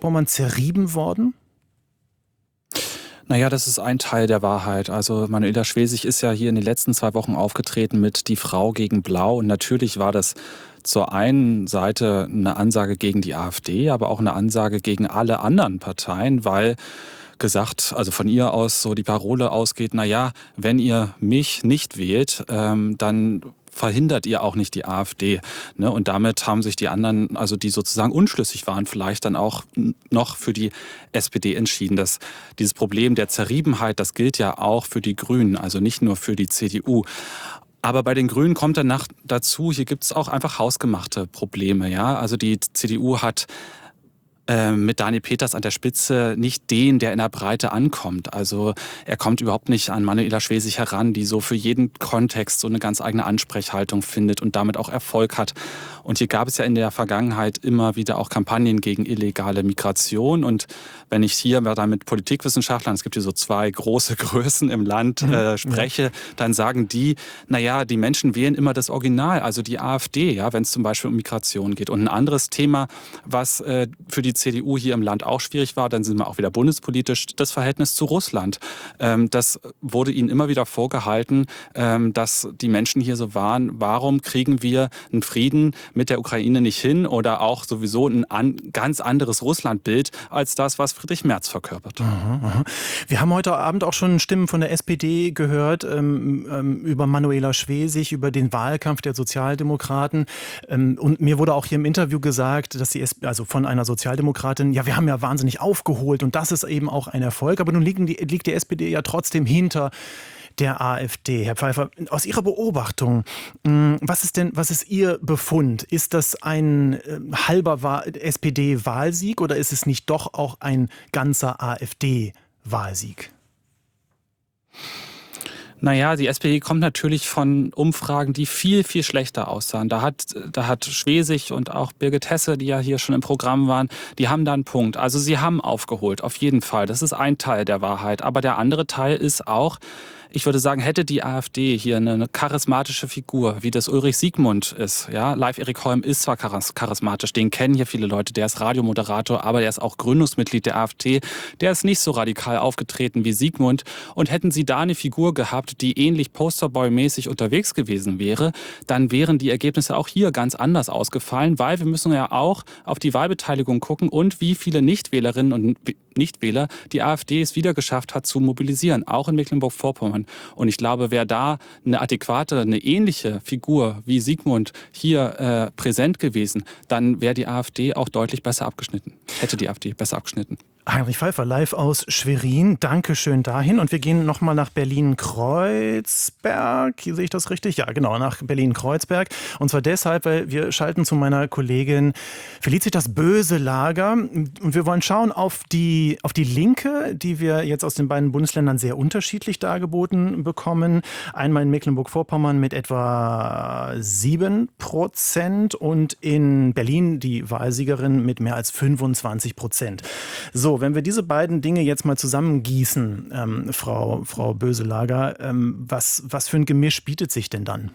Mecklenburg-Vorpommern zerrieben worden? Naja, das ist ein Teil der Wahrheit. Also Manuela Schwesig ist ja hier in den letzten 2 Wochen aufgetreten mit Die Frau gegen Blau. Und natürlich war das zur einen Seite eine Ansage gegen die AfD, aber auch eine Ansage gegen alle anderen Parteien, weil gesagt, also von ihr aus so die Parole ausgeht, naja, wenn ihr mich nicht wählt, dann verhindert ihr auch nicht die AfD. Ne? Und damit haben sich die anderen, also die sozusagen unschlüssig waren, vielleicht dann auch noch für die SPD entschieden. Dieses Problem der Zerriebenheit, das gilt ja auch für die Grünen, also nicht nur für die CDU. Aber bei den Grünen kommt dann dazu, hier gibt es auch einfach hausgemachte Probleme. Ja? Also die CDU hat mit Daniel Peters an der Spitze nicht den, der in der Breite ankommt. Also er kommt überhaupt nicht an Manuela Schwesig heran, die so für jeden Kontext so eine ganz eigene Ansprechhaltung findet und damit auch Erfolg hat. Und hier gab es ja in der Vergangenheit immer wieder auch Kampagnen gegen illegale Migration. Und wenn ich hier dann mit Politikwissenschaftlern, es gibt hier so 2 große Größen im Land, spreche, dann sagen die, naja, die Menschen wählen immer das Original, also die AfD, ja, wenn es zum Beispiel um Migration geht. Und ein anderes Thema, was für die CDU hier im Land auch schwierig war, dann sind wir auch wieder bundespolitisch, das Verhältnis zu Russland. Das wurde ihnen immer wieder vorgehalten, dass die Menschen hier so waren, warum kriegen wir einen Frieden mit der Ukraine nicht hin oder auch sowieso ein ganz anderes Russlandbild als das, was Friedrich Merz verkörpert. Aha. Wir haben heute Abend auch schon Stimmen von der SPD gehört, über Manuela Schwesig, über den Wahlkampf der Sozialdemokraten. Und mir wurde auch hier im Interview gesagt, dass also von einer Sozialdemokratin, ja, wir haben ja wahnsinnig aufgeholt und das ist eben auch ein Erfolg. Aber nun liegt die SPD ja trotzdem hinter der AfD. Herr Pfeiffer, aus Ihrer Beobachtung, was ist Ihr Befund? Ist das ein halber SPD-Wahlsieg oder ist es nicht doch auch ein ganzer AfD-Wahlsieg? Naja, die SPD kommt natürlich von Umfragen, die viel, viel schlechter aussahen. Da hat Schwesig und auch Birgit Hesse, die ja hier schon im Programm waren, die haben da einen Punkt. Also sie haben aufgeholt, auf jeden Fall. Das ist ein Teil der Wahrheit. Aber der andere Teil ist auch, ich würde sagen, hätte die AfD hier eine charismatische Figur, wie das Ulrich Siegmund ist, ja, Live Erik Holm ist zwar charismatisch, den kennen hier viele Leute, der ist Radiomoderator, aber der ist auch Gründungsmitglied der AfD, der ist nicht so radikal aufgetreten wie Siegmund und hätten sie da eine Figur gehabt, die ähnlich Posterboy-mäßig unterwegs gewesen wäre, dann wären die Ergebnisse auch hier ganz anders ausgefallen, weil wir müssen ja auch auf die Wahlbeteiligung gucken und wie viele Nichtwählerinnen und Nichtwähler die AfD es wieder geschafft hat zu mobilisieren, auch in Mecklenburg-Vorpommern. Und ich glaube, wäre da eine ähnliche Figur wie Siegmund hier präsent gewesen, dann wäre die AfD auch deutlich besser abgeschnitten. Hätte die AfD besser abgeschnitten. Heinrich Pfeiffer, live aus Schwerin. Dankeschön dahin. Und wir gehen nochmal nach Berlin-Kreuzberg. Hier sehe ich das richtig? Ja, genau, nach Berlin-Kreuzberg. Und zwar deshalb, weil wir schalten zu meiner Kollegin Felicitas Böselager. Und wir wollen schauen auf die Linke, die wir jetzt aus den beiden Bundesländern sehr unterschiedlich dargeboten bekommen. Einmal in Mecklenburg-Vorpommern mit etwa 7% und in Berlin die Wahlsiegerin mit mehr als 25%. So, wenn wir diese beiden Dinge jetzt mal zusammengießen, Frau Böselager, was für ein Gemisch bietet sich denn dann?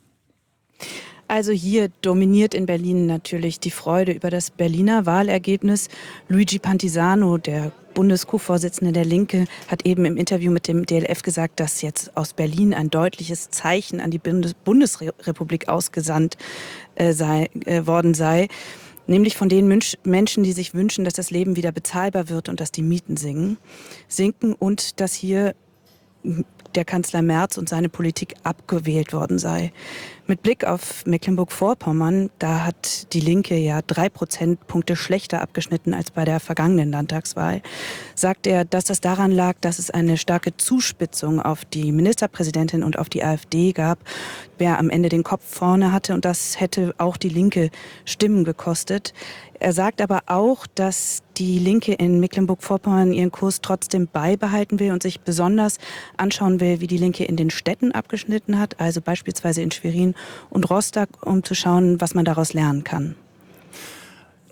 Also hier dominiert in Berlin natürlich die Freude über das Berliner Wahlergebnis. Luigi Pantisano, der Bundes-Co-Vorsitzende der Linke, hat eben im Interview mit dem DLF gesagt, dass jetzt aus Berlin ein deutliches Zeichen an die Bundesrepublik ausgesandt worden sei. Nämlich von den Menschen, die sich wünschen, dass das Leben wieder bezahlbar wird und dass die Mieten sinken und dass hier der Kanzler Merz und seine Politik abgewählt worden sei. Mit Blick auf Mecklenburg-Vorpommern, da hat die Linke ja 3 Prozentpunkte schlechter abgeschnitten als bei der vergangenen Landtagswahl. Sagt er, dass das daran lag, dass es eine starke Zuspitzung auf die Ministerpräsidentin und auf die AfD gab, wer am Ende den Kopf vorne hatte, und das hätte auch die Linke Stimmen gekostet. Er sagt aber auch, dass die Linke in Mecklenburg-Vorpommern ihren Kurs trotzdem beibehalten will und sich besonders anschauen will, wie die Linke in den Städten abgeschnitten hat, also beispielsweise in Schwerin und Rostock, um zu schauen, was man daraus lernen kann.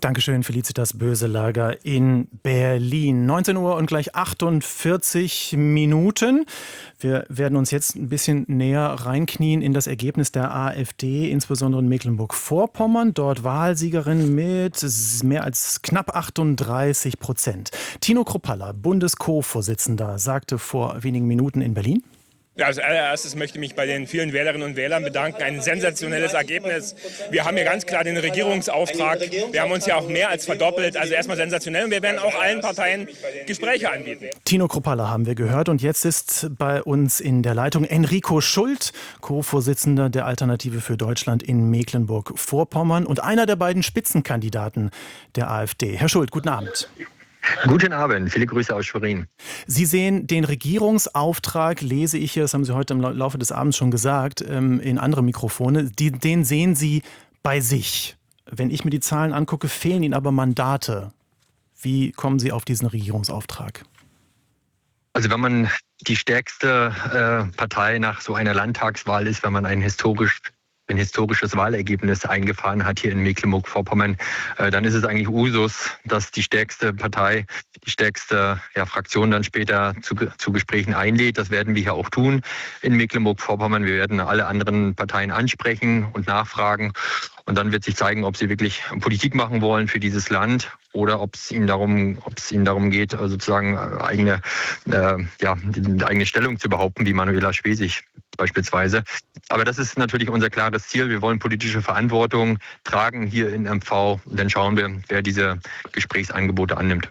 Dankeschön, Felicitas Böselager in Berlin. 19 Uhr und gleich 48 Minuten. Wir werden uns jetzt ein bisschen näher reinknien in das Ergebnis der AfD, insbesondere in Mecklenburg-Vorpommern. Dort Wahlsiegerin mit mehr als knapp 38%. Tino Kruppalla, Bundes-Co-Vorsitzender, sagte vor wenigen Minuten in Berlin: Ja, als allererstes möchte ich mich bei den vielen Wählerinnen und Wählern bedanken. Ein sensationelles Ergebnis. Wir haben hier ganz klar den Regierungsauftrag. Wir haben uns ja auch mehr als verdoppelt. Also erstmal sensationell. Und wir werden auch allen Parteien Gespräche anbieten. Tino Kruppalla haben wir gehört. Und jetzt ist bei uns in der Leitung Enrico Schult, Co-Vorsitzender der Alternative für Deutschland in Mecklenburg-Vorpommern und einer der beiden Spitzenkandidaten der AfD. Herr Schult, guten Abend. Guten Abend, viele Grüße aus Schwerin. Sie sehen den Regierungsauftrag, lese ich hier, das haben Sie heute im Laufe des Abends schon gesagt, in andere Mikrofone, den sehen Sie bei sich. Wenn ich mir die Zahlen angucke, fehlen Ihnen aber Mandate. Wie kommen Sie auf diesen Regierungsauftrag? Also wenn man die stärkste Partei nach so einer Landtagswahl ist, wenn man ein historisches Wahlergebnis eingefahren hat hier in Mecklenburg-Vorpommern, dann ist es eigentlich Usus, dass die stärkste Partei, die stärkste Fraktion dann später zu Gesprächen einlädt. Das werden wir hier auch tun in Mecklenburg-Vorpommern. Wir werden alle anderen Parteien ansprechen und nachfragen. Und dann wird sich zeigen, ob sie wirklich Politik machen wollen für dieses Land oder ob es ihnen darum geht, sozusagen die eigene Stellung zu behaupten, wie Manuela Schwesig beispielsweise. Aber das ist natürlich unser klares Ziel. Wir wollen politische Verantwortung tragen hier in MV. Und dann schauen wir, wer diese Gesprächsangebote annimmt.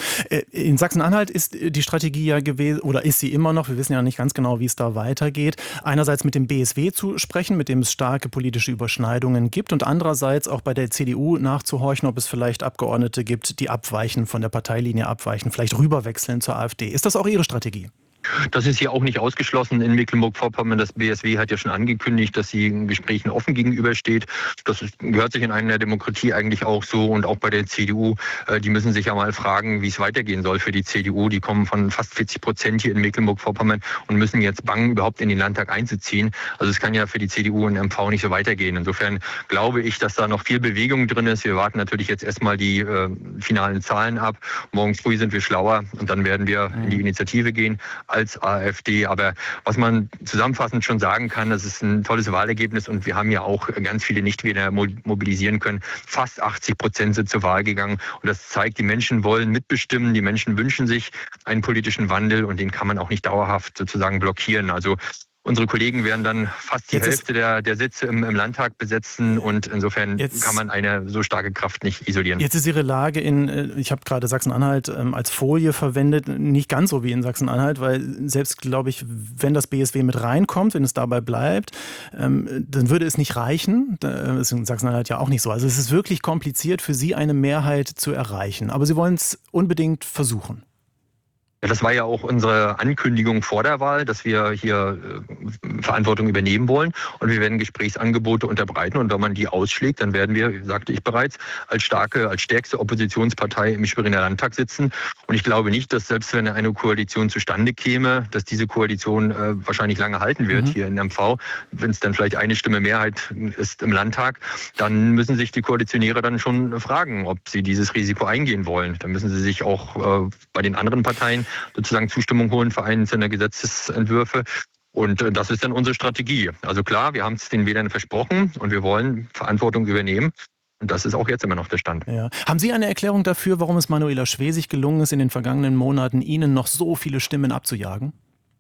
In Sachsen-Anhalt ist die Strategie ja gewesen, oder ist sie immer noch, wir wissen ja nicht ganz genau, wie es da weitergeht, einerseits mit dem BSW zu sprechen, mit dem es starke politische Überschneidungen gibt, und andererseits auch bei der CDU nachzuhorchen, ob es vielleicht Abgeordnete gibt, die abweichen, von der Parteilinie abweichen, vielleicht rüberwechseln zur AfD. Ist das auch Ihre Strategie? Das ist hier auch nicht ausgeschlossen in Mecklenburg-Vorpommern. Das BSW hat ja schon angekündigt, dass sie Gesprächen offen gegenübersteht. Das gehört sich in einer Demokratie eigentlich auch so. Und auch bei der CDU, die müssen sich ja mal fragen, wie es weitergehen soll für die CDU. Die kommen von fast 40% hier in Mecklenburg-Vorpommern und müssen jetzt bangen, überhaupt in den Landtag einzuziehen. Also es kann ja für die CDU und MV nicht so weitergehen. Insofern glaube ich, dass da noch viel Bewegung drin ist. Wir warten natürlich jetzt erstmal die finalen Zahlen ab. Morgen früh sind wir schlauer und dann werden wir in die Initiative gehen als AfD. Aber was man zusammenfassend schon sagen kann, das ist ein tolles Wahlergebnis und wir haben ja auch ganz viele Nichtwähler mobilisieren können. Fast 80% sind zur Wahl gegangen und das zeigt, die Menschen wollen mitbestimmen, die Menschen wünschen sich einen politischen Wandel und den kann man auch nicht dauerhaft sozusagen blockieren. Also unsere Kollegen werden dann fast die Hälfte der Sitze im Landtag besetzen und insofern kann man eine so starke Kraft nicht isolieren. Jetzt ist Ihre Lage ich habe gerade Sachsen-Anhalt als Folie verwendet, nicht ganz so wie in Sachsen-Anhalt, weil selbst, glaube ich, wenn das BSW mit reinkommt, wenn es dabei bleibt, dann würde es nicht reichen. Das ist in Sachsen-Anhalt ja auch nicht so. Also es ist wirklich kompliziert für Sie, eine Mehrheit zu erreichen. Aber Sie wollen es unbedingt versuchen. Ja, das war ja auch unsere Ankündigung vor der Wahl, dass wir hier Verantwortung übernehmen wollen und wir werden Gesprächsangebote unterbreiten und wenn man die ausschlägt, dann werden wir, sagte ich bereits, als stärkste Oppositionspartei im Schweriner Landtag sitzen und ich glaube nicht, dass selbst wenn eine Koalition zustande käme, dass diese Koalition wahrscheinlich lange halten wird hier in MV. Wenn es dann vielleicht eine Stimme Mehrheit ist im Landtag, dann müssen sich die Koalitionäre dann schon fragen, ob sie dieses Risiko eingehen wollen. Dann müssen sie sich auch bei den anderen Parteien sozusagen Zustimmung holen für einzelne Gesetzesentwürfe. Und das ist dann unsere Strategie. Also klar, wir haben es den Wählern versprochen und wir wollen Verantwortung übernehmen. Und das ist auch jetzt immer noch der Stand. Ja. Haben Sie eine Erklärung dafür, warum es Manuela Schwesig gelungen ist, in den vergangenen Monaten Ihnen noch so viele Stimmen abzujagen?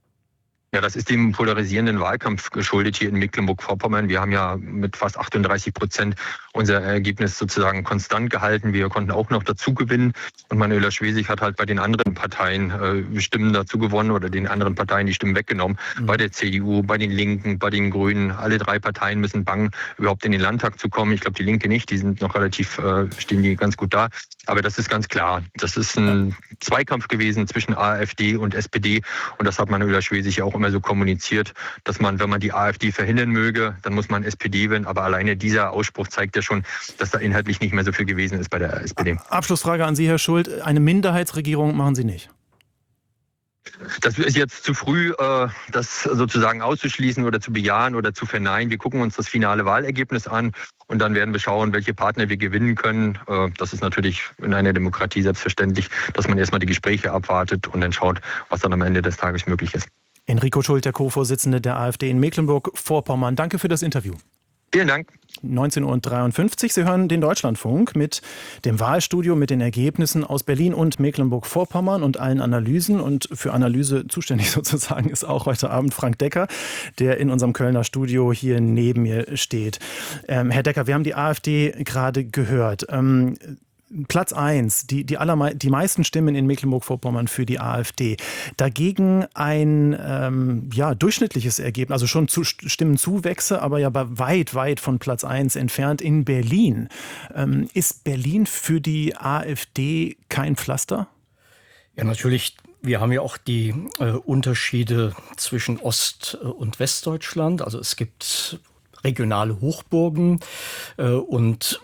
Ja, das ist dem polarisierenden Wahlkampf geschuldet hier in Mecklenburg-Vorpommern. Wir haben ja mit fast 38% unser Ergebnis sozusagen konstant gehalten. Wir konnten auch noch dazu gewinnen. Und Manuela Schwesig hat halt bei den anderen Parteien Stimmen dazu gewonnen oder den anderen Parteien die Stimmen weggenommen. Bei der CDU, bei den Linken, bei den Grünen. Alle drei Parteien müssen bangen, überhaupt in den Landtag zu kommen. Ich glaube, die Linke nicht. Die sind noch stehen die ganz gut da. Aber das ist ganz klar. Das ist ein Zweikampf gewesen zwischen AfD und SPD. Und das hat Manuela Schwesig ja auch immer so kommuniziert, dass man, wenn man die AfD verhindern möge, dann muss man SPD wählen. Aber alleine dieser Ausspruch zeigt ja schon, dass da inhaltlich nicht mehr so viel gewesen ist bei der SPD. Abschlussfrage an Sie, Herr Schult. Eine Minderheitsregierung machen Sie nicht? Das ist jetzt zu früh, das sozusagen auszuschließen oder zu bejahen oder zu verneinen. Wir gucken uns das finale Wahlergebnis an und dann werden wir schauen, welche Partner wir gewinnen können. Das ist natürlich in einer Demokratie selbstverständlich, dass man erstmal die Gespräche abwartet und dann schaut, was dann am Ende des Tages möglich ist. Enrico Schult, der Co-Vorsitzende der AfD in Mecklenburg-Vorpommern. Danke für das Interview. Vielen Dank. 19:53 Uhr. Sie hören den Deutschlandfunk mit dem Wahlstudio, mit den Ergebnissen aus Berlin und Mecklenburg-Vorpommern und allen Analysen. Und für Analyse zuständig sozusagen ist auch heute Abend Frank Decker, der in unserem Kölner Studio hier neben mir steht. Herr Decker, wir haben die AfD gerade gehört. Platz 1, die meisten Stimmen in Mecklenburg-Vorpommern für die AfD. Dagegen ein durchschnittliches Ergebnis, also schon Stimmenzuwächse, aber ja weit von Platz 1 entfernt in Berlin. Ist Berlin für die AfD kein Pflaster? Ja, natürlich. Wir haben ja auch die Unterschiede zwischen Ost- und Westdeutschland. Also es gibt regionale Hochburgen und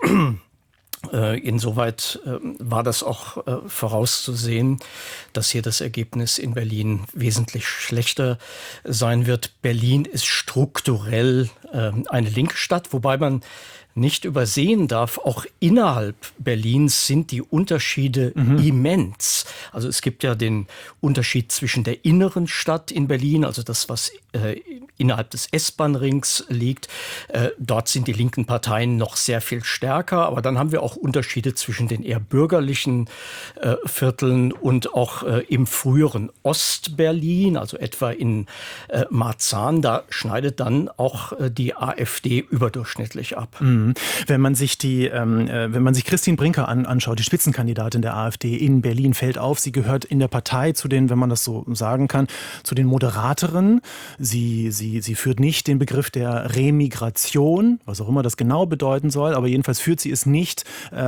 insoweit war das auch vorauszusehen, dass hier das Ergebnis in Berlin wesentlich schlechter sein wird. Berlin ist strukturell eine linke Stadt, wobei man nicht übersehen darf, auch innerhalb Berlins sind die Unterschiede immens. Also es gibt ja den Unterschied zwischen der inneren Stadt in Berlin, also das, was innerhalb des S-Bahn-Rings liegt. Dort sind die linken Parteien noch sehr viel stärker, aber dann haben wir auch Unterschiede zwischen den eher bürgerlichen Vierteln und auch im früheren Ostberlin, also etwa in Marzahn. Da schneidet dann auch die AfD überdurchschnittlich ab. Wenn man sich Christine Brinker anschaut, die Spitzenkandidatin der AfD in Berlin, fällt auf, sie gehört in der Partei zu den, wenn man das so sagen kann, zu den Moderateren. Sie führt nicht den Begriff der Remigration, was auch immer das genau bedeuten soll, aber jedenfalls führt sie es nicht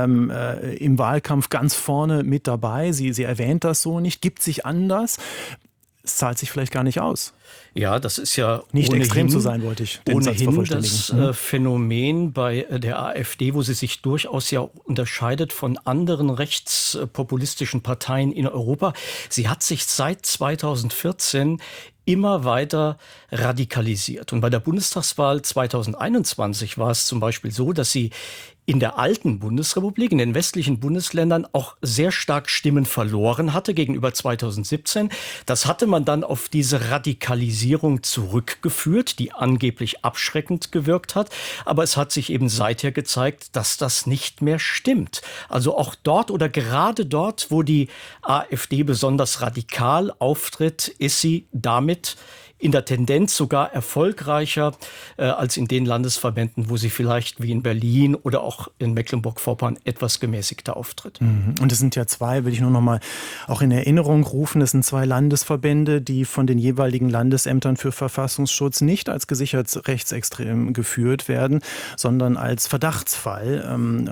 im Wahlkampf ganz vorne mit dabei. Sie erwähnt das so nicht, gibt sich anders. Es zahlt sich vielleicht gar nicht aus. Ja, das ist ja nicht extrem zu sein, wollte ich den Satz vervollständigen. Das Phänomen bei der AfD, wo sie sich durchaus ja unterscheidet von anderen rechtspopulistischen Parteien in Europa. Sie hat sich seit 2014 immer weiter radikalisiert. Und bei der Bundestagswahl 2021 war es zum Beispiel so, dass sie in der alten Bundesrepublik, in den westlichen Bundesländern auch sehr stark Stimmen verloren hatte gegenüber 2017. Das hatte man dann auf diese Radikalisierung zurückgeführt, die angeblich abschreckend gewirkt hat. Aber es hat sich eben seither gezeigt, dass das nicht mehr stimmt. Also auch dort oder gerade dort, wo die AfD besonders radikal auftritt, ist sie damit in der Tendenz sogar erfolgreicher als in den Landesverbänden, wo sie vielleicht wie in Berlin oder auch in Mecklenburg-Vorpommern etwas gemäßigter auftritt. Und es sind ja zwei, will ich nur noch mal auch in Erinnerung rufen, es sind zwei Landesverbände, die von den jeweiligen Landesämtern für Verfassungsschutz nicht als gesichert rechtsextrem geführt werden, sondern als Verdachtsfall.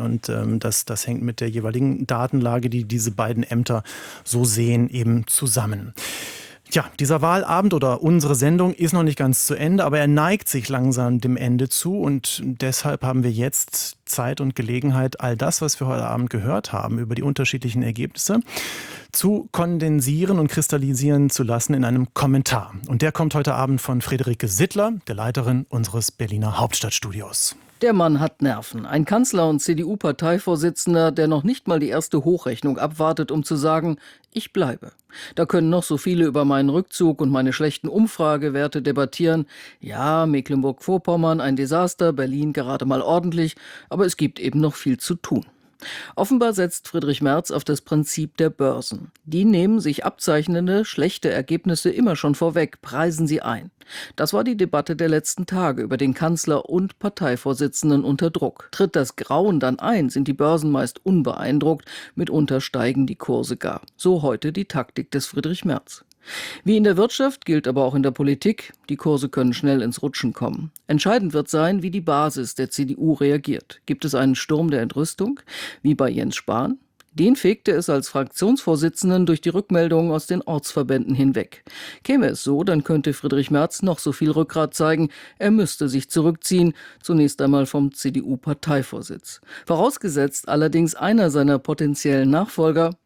Das hängt mit der jeweiligen Datenlage, die diese beiden Ämter so sehen, eben zusammen. Tja, dieser Wahlabend oder unsere Sendung ist noch nicht ganz zu Ende, aber er neigt sich langsam dem Ende zu und deshalb haben wir jetzt Zeit und Gelegenheit, all das, was wir heute Abend gehört haben, über die unterschiedlichen Ergebnisse, zu kondensieren und kristallisieren zu lassen in einem Kommentar. Und der kommt heute Abend von Friederike Sittler, der Leiterin unseres Berliner Hauptstadtstudios. Der Mann hat Nerven. Ein Kanzler und CDU-Parteivorsitzender, der noch nicht mal die erste Hochrechnung abwartet, um zu sagen, ich bleibe. Da können noch so viele über meinen Rückzug und meine schlechten Umfragewerte debattieren. Ja, Mecklenburg-Vorpommern ein Desaster, Berlin gerade mal ordentlich, aber es gibt eben noch viel zu tun. Offenbar setzt Friedrich Merz auf das Prinzip der Börsen. Die nehmen sich abzeichnende, schlechte Ergebnisse immer schon vorweg, preisen sie ein. Das war die Debatte der letzten Tage über den Kanzler und Parteivorsitzenden unter Druck. Tritt das Grauen dann ein, sind die Börsen meist unbeeindruckt, mitunter steigen die Kurse gar. So heute die Taktik des Friedrich Merz. Wie in der Wirtschaft gilt aber auch in der Politik, die Kurse können schnell ins Rutschen kommen. Entscheidend wird sein, wie die Basis der CDU reagiert. Gibt es einen Sturm der Entrüstung, wie bei Jens Spahn? Den fegte es als Fraktionsvorsitzenden durch die Rückmeldungen aus den Ortsverbänden hinweg. Käme es so, dann könnte Friedrich Merz noch so viel Rückgrat zeigen, er müsste sich zurückziehen, zunächst einmal vom CDU-Parteivorsitz. Vorausgesetzt allerdings einer seiner potenziellen Nachfolger,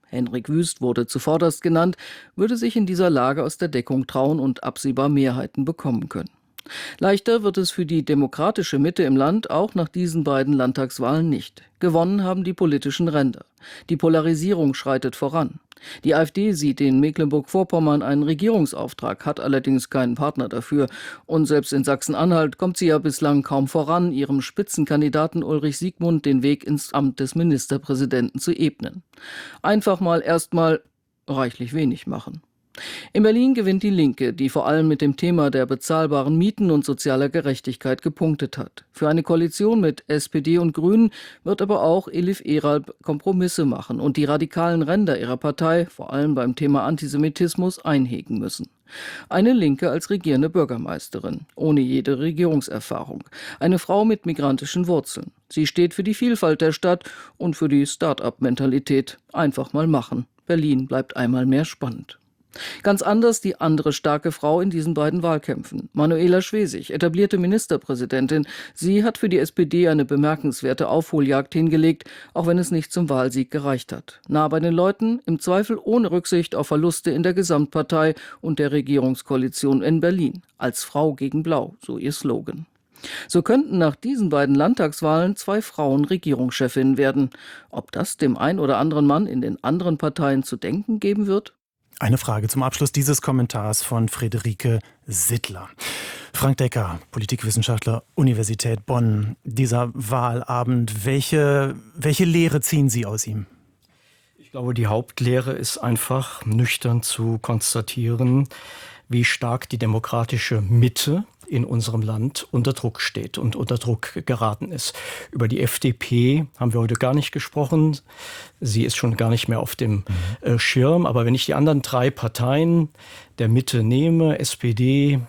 Henrik Wüst wurde zuvorderst genannt, würde sich in dieser Lage aus der Deckung trauen und absehbar Mehrheiten bekommen können. Leichter wird es für die demokratische Mitte im Land auch nach diesen beiden Landtagswahlen nicht. Gewonnen haben die politischen Ränder. Die Polarisierung schreitet voran. Die AfD sieht in Mecklenburg-Vorpommern einen Regierungsauftrag, hat allerdings keinen Partner dafür. Und selbst in Sachsen-Anhalt kommt sie ja bislang kaum voran, ihrem Spitzenkandidaten Ulrich Siegmund den Weg ins Amt des Ministerpräsidenten zu ebnen. Einfach mal erstmal reichlich wenig machen. In Berlin gewinnt die Linke, die vor allem mit dem Thema der bezahlbaren Mieten und sozialer Gerechtigkeit gepunktet hat. Für eine Koalition mit SPD und Grünen wird aber auch Elif Eralp Kompromisse machen und die radikalen Ränder ihrer Partei, vor allem beim Thema Antisemitismus, einhegen müssen. Eine Linke als regierende Bürgermeisterin, ohne jede Regierungserfahrung. Eine Frau mit migrantischen Wurzeln. Sie steht für die Vielfalt der Stadt und für die Start-up-Mentalität. Einfach mal machen. Berlin bleibt einmal mehr spannend. Ganz anders die andere starke Frau in diesen beiden Wahlkämpfen. Manuela Schwesig, etablierte Ministerpräsidentin. Sie hat für die SPD eine bemerkenswerte Aufholjagd hingelegt, auch wenn es nicht zum Wahlsieg gereicht hat. Nah bei den Leuten, im Zweifel ohne Rücksicht auf Verluste in der Gesamtpartei und der Regierungskoalition in Berlin. Als Frau gegen Blau, so ihr Slogan. So könnten nach diesen beiden Landtagswahlen 2 Frauen Regierungschefinnen werden. Ob das dem ein oder anderen Mann in den anderen Parteien zu denken geben wird? Eine Frage zum Abschluss dieses Kommentars von Friederike Sittler. Frank Decker, Politikwissenschaftler, Universität Bonn. Dieser Wahlabend, welche Lehre ziehen Sie aus ihm? Ich glaube, die Hauptlehre ist einfach nüchtern zu konstatieren, wie stark die demokratische Mitte in unserem Land unter Druck steht und unter Druck geraten ist. Über die FDP haben wir heute gar nicht gesprochen. Sie ist schon gar nicht mehr auf dem Schirm. Aber wenn ich die anderen 3 Parteien der Mitte nehme, SPD,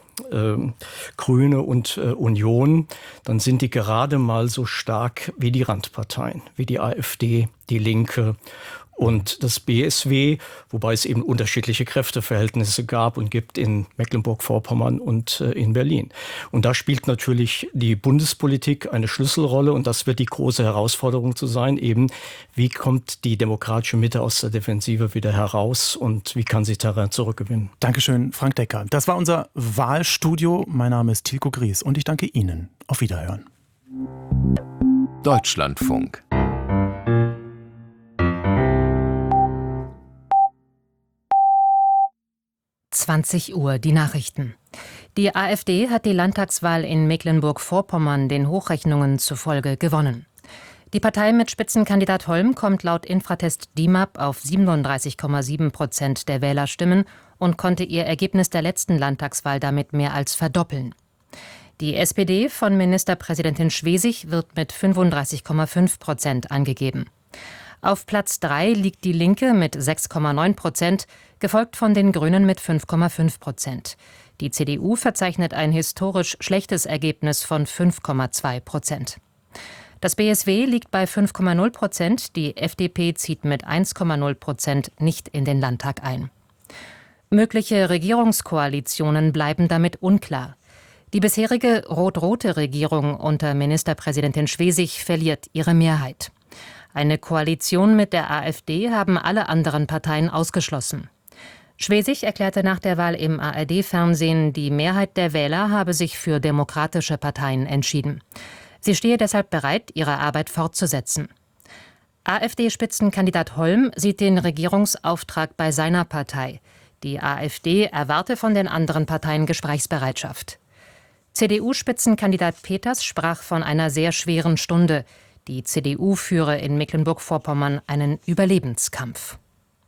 Grüne und Union, dann sind die gerade mal so stark wie die Randparteien, wie die AfD, die Linke und das BSW, wobei es eben unterschiedliche Kräfteverhältnisse gab und gibt in Mecklenburg-Vorpommern und in Berlin. Und da spielt natürlich die Bundespolitik eine Schlüsselrolle und das wird die große Herausforderung zu sein, eben wie kommt die demokratische Mitte aus der Defensive wieder heraus und wie kann sie Terrain zurückgewinnen. Dankeschön, Frank Decker. Das war unser Wahlstudio. Mein Name ist Tilko Gries und ich danke Ihnen. Auf Wiederhören. Deutschlandfunk. Uhr, die Nachrichten. Die AfD hat die Landtagswahl in Mecklenburg-Vorpommern den Hochrechnungen zufolge gewonnen. Die Partei mit Spitzenkandidat Holm kommt laut Infratest DIMAP auf 37,7% der Wählerstimmen und konnte ihr Ergebnis der letzten Landtagswahl damit mehr als verdoppeln. Die SPD von Ministerpräsidentin Schwesig wird mit 35,5% angegeben. Auf Platz 3 liegt die Linke mit 6,9%, gefolgt von den Grünen mit 5,5%. Die CDU verzeichnet ein historisch schlechtes Ergebnis von 5,2%. Das BSW liegt bei 5,0%, die FDP zieht mit 1,0% nicht in den Landtag ein. Mögliche Regierungskoalitionen bleiben damit unklar. Die bisherige rot-rote Regierung unter Ministerpräsidentin Schwesig verliert ihre Mehrheit. Eine Koalition mit der AfD haben alle anderen Parteien ausgeschlossen. Schwesig erklärte nach der Wahl im ARD-Fernsehen, die Mehrheit der Wähler habe sich für demokratische Parteien entschieden. Sie stehe deshalb bereit, ihre Arbeit fortzusetzen. AfD-Spitzenkandidat Holm sieht den Regierungsauftrag bei seiner Partei. Die AfD erwarte von den anderen Parteien Gesprächsbereitschaft. CDU-Spitzenkandidat Peters sprach von einer sehr schweren Stunde. Die CDU führe in Mecklenburg-Vorpommern einen Überlebenskampf.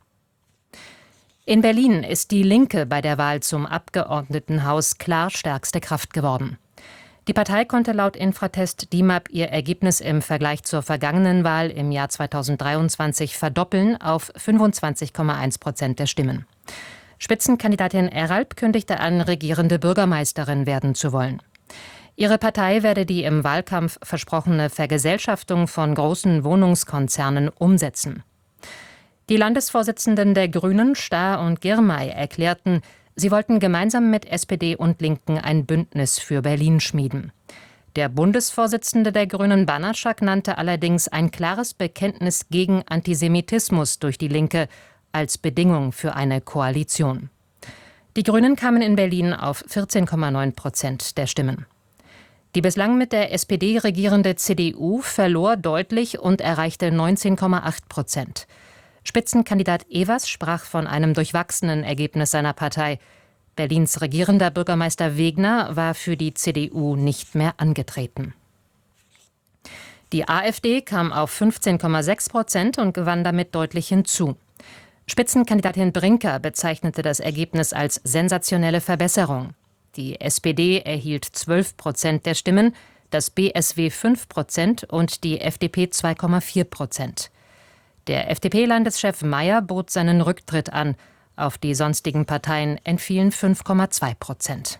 In Berlin ist die Linke bei der Wahl zum Abgeordnetenhaus klar stärkste Kraft geworden. Die Partei konnte laut Infratest DIMAP ihr Ergebnis im Vergleich zur vergangenen Wahl im Jahr 2023 verdoppeln auf 25,1% der Stimmen. Spitzenkandidatin Eralp kündigte an, regierende Bürgermeisterin werden zu wollen. Ihre Partei werde die im Wahlkampf versprochene Vergesellschaftung von großen Wohnungskonzernen umsetzen. Die Landesvorsitzenden der Grünen, Stahr und Girmay, erklärten, sie wollten gemeinsam mit SPD und Linken ein Bündnis für Berlin schmieden. Der Bundesvorsitzende der Grünen, Banaschak, nannte allerdings ein klares Bekenntnis gegen Antisemitismus durch die Linke als Bedingung für eine Koalition. Die Grünen kamen in Berlin auf 14,9% der Stimmen. Die bislang mit der SPD regierende CDU verlor deutlich und erreichte 19,8%. Spitzenkandidat Evers sprach von einem durchwachsenen Ergebnis seiner Partei. Berlins regierender Bürgermeister Wegner war für die CDU nicht mehr angetreten. Die AfD kam auf 15,6% und gewann damit deutlich hinzu. Spitzenkandidatin Brinker bezeichnete das Ergebnis als sensationelle Verbesserung. Die SPD erhielt 12% der Stimmen, das BSW 5% und die FDP 2,4%. Der FDP-Landeschef Mayer bot seinen Rücktritt an. Auf die sonstigen Parteien entfielen 5,2%.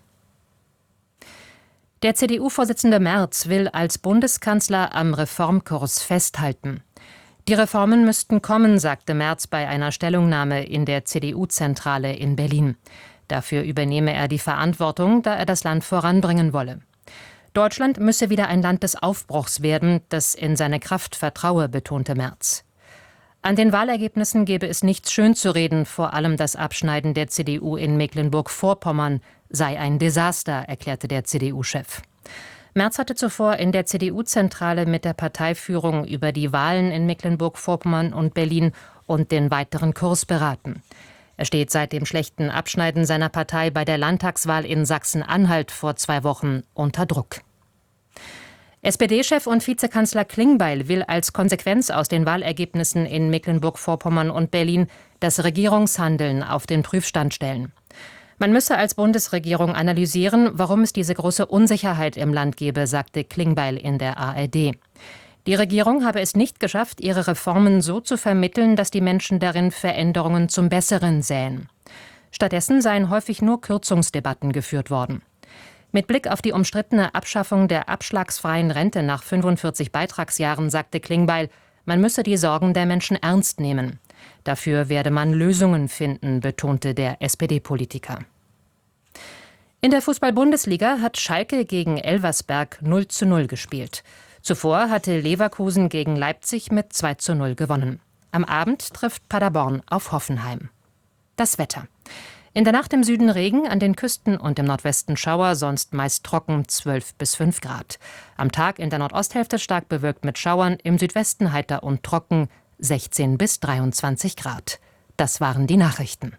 Der CDU-Vorsitzende Merz will als Bundeskanzler am Reformkurs festhalten. Die Reformen müssten kommen, sagte Merz bei einer Stellungnahme in der CDU-Zentrale in Berlin. Dafür übernehme er die Verantwortung, da er das Land voranbringen wolle. Deutschland müsse wieder ein Land des Aufbruchs werden, das in seine Kraft vertraue, betonte Merz. An den Wahlergebnissen gebe es nichts schönzureden, vor allem das Abschneiden der CDU in Mecklenburg-Vorpommern sei ein Desaster, erklärte der CDU-Chef. Merz hatte zuvor in der CDU-Zentrale mit der Parteiführung über die Wahlen in Mecklenburg-Vorpommern und Berlin und den weiteren Kurs beraten. Er steht seit dem schlechten Abschneiden seiner Partei bei der Landtagswahl in Sachsen-Anhalt vor 2 Wochen unter Druck. SPD-Chef und Vizekanzler Klingbeil will als Konsequenz aus den Wahlergebnissen in Mecklenburg-Vorpommern und Berlin das Regierungshandeln auf den Prüfstand stellen. Man müsse als Bundesregierung analysieren, warum es diese große Unsicherheit im Land gebe, sagte Klingbeil in der ARD. Die Regierung habe es nicht geschafft, ihre Reformen so zu vermitteln, dass die Menschen darin Veränderungen zum Besseren sähen. Stattdessen seien häufig nur Kürzungsdebatten geführt worden. Mit Blick auf die umstrittene Abschaffung der abschlagsfreien Rente nach 45 Beitragsjahren sagte Klingbeil, man müsse die Sorgen der Menschen ernst nehmen. Dafür werde man Lösungen finden, betonte der SPD-Politiker. In der Fußball-Bundesliga hat Schalke gegen Elversberg 0:0 gespielt. Zuvor hatte Leverkusen gegen Leipzig mit 2:0 gewonnen. Am Abend trifft Paderborn auf Hoffenheim. Das Wetter. In der Nacht im Süden Regen, an den Küsten und im Nordwesten Schauer, sonst meist trocken 12 bis 5 Grad. Am Tag in der Nordosthälfte stark bewölkt mit Schauern, im Südwesten heiter und trocken 16 bis 23 Grad. Das waren die Nachrichten.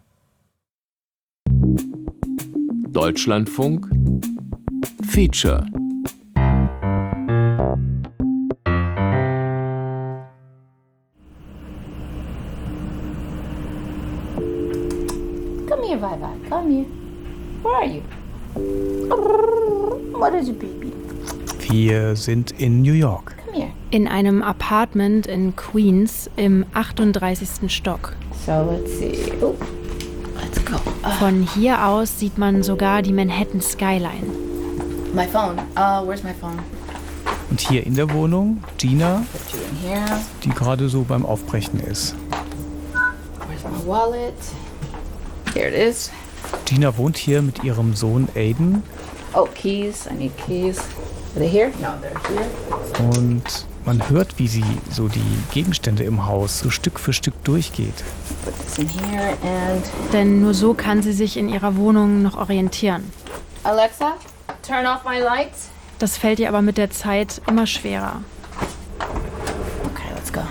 Deutschlandfunk Feature. Come here, Vivi. Come here. Where are you? What is it, baby? Wir sind in New York. Come here. In einem Apartment in Queens im 38. Stock. So let's see. Oh, let's go. Von hier aus sieht man sogar die Manhattan Skyline. My phone. Where's my phone? Und hier in der Wohnung Gina, Put you in here. die gerade so beim Aufbrechen ist. Where's my wallet? Here it is. Gina wohnt hier mit ihrem Sohn Aiden. Oh, keys. I need keys. Are they here? No, they're here. Und man hört, wie sie so die Gegenstände im Haus so Stück für Stück durchgeht. Put this in here and... Denn nur so kann sie sich in ihrer Wohnung noch orientieren. Alexa, turn off my lights. Das fällt ihr aber mit der Zeit immer schwerer. Okay, let's go.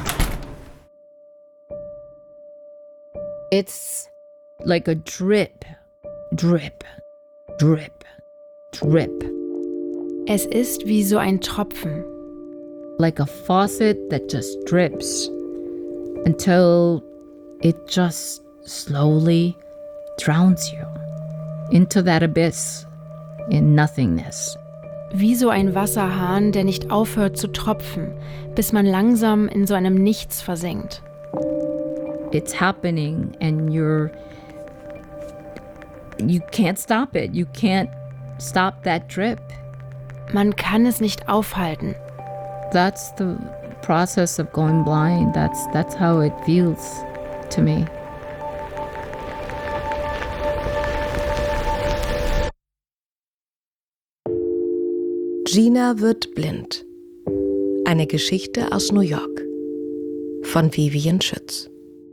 It's like a drip, drip, drip, drip. Es ist wie so ein Tropfen. Like a faucet that just drips until it just slowly drowns you into that abyss in nothingness. Wie so ein Wasserhahn, der nicht aufhört zu tropfen, bis man langsam in so einem Nichts versinkt. It's happening and you can't stop it. You can't stop that drip. Man kann es nicht aufhalten. That's the process of going blind. That's how it feels to me. Gina wird blind. Eine Geschichte aus New York von Vivian Schütz.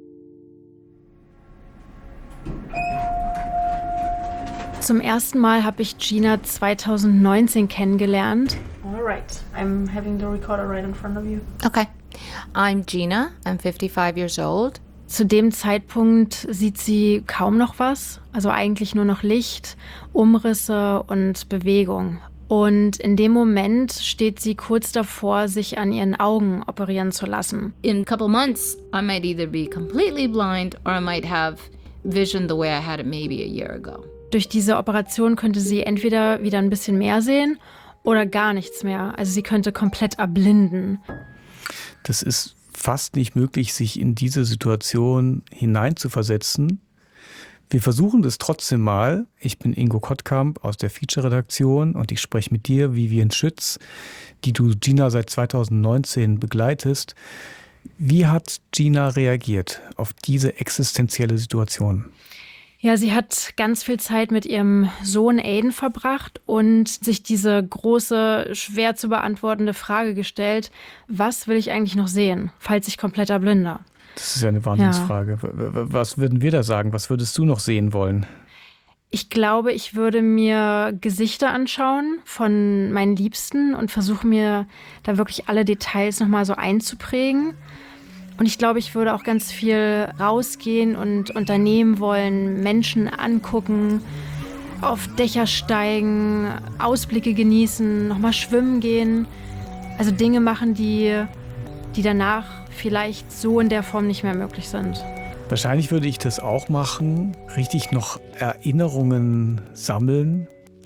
Zum ersten Mal habe ich Gina 2019 kennengelernt. All right, I'm having the recorder right in front of you. Okay, I'm Gina, I'm 55 years old. Zu dem Zeitpunkt sieht sie kaum noch was, also eigentlich nur noch Licht, Umrisse und Bewegung. Und in dem Moment steht sie kurz davor, sich an ihren Augen operieren zu lassen. In a couple months, I might either be completely blind or I might have vision the way I had it maybe a year ago. Durch diese Operation könnte sie entweder wieder ein bisschen mehr sehen oder gar nichts mehr. Also sie könnte komplett erblinden. Das ist fast nicht möglich, sich in diese Situation hineinzuversetzen. Wir versuchen das trotzdem mal. Ich bin Ingo Kottkamp aus der Feature-Redaktion und ich spreche mit dir, Vivian Schütz, die du Gina seit 2019 begleitest. Wie hat Gina reagiert auf diese existenzielle Situation? Ja, sie hat ganz viel Zeit mit ihrem Sohn Aiden verbracht und sich diese große, schwer zu beantwortende Frage gestellt: Was will ich eigentlich noch sehen, falls ich komplett erblinde? Das ist ja eine Wahnsinnsfrage. Ja. Was würden wir da sagen? Was würdest du noch sehen wollen? Ich glaube, ich würde mir Gesichter anschauen von meinen Liebsten und versuche mir da wirklich alle Details nochmal so einzuprägen. Und ich glaube, ich würde auch ganz viel rausgehen und unternehmen wollen, Menschen angucken, auf Dächer steigen, Ausblicke genießen, nochmal schwimmen gehen. Also Dinge machen, die danach vielleicht so in der Form nicht mehr möglich sind. Wahrscheinlich würde ich das auch machen, richtig noch Erinnerungen sammeln,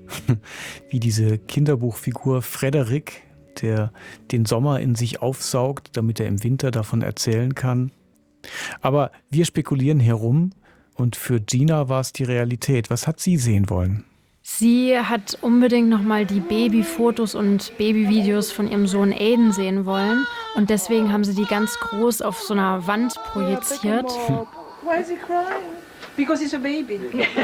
wie diese Kinderbuchfigur Frederik, der den Sommer in sich aufsaugt, damit er im Winter davon erzählen kann. Aber wir spekulieren herum und für Gina war es die Realität. Was hat sie sehen wollen? Sie hat unbedingt nochmal die Babyfotos und Babyvideos von ihrem Sohn Aiden sehen wollen. Und deswegen haben sie die ganz groß auf so einer Wand projiziert. Why is he crying? Because he's a baby.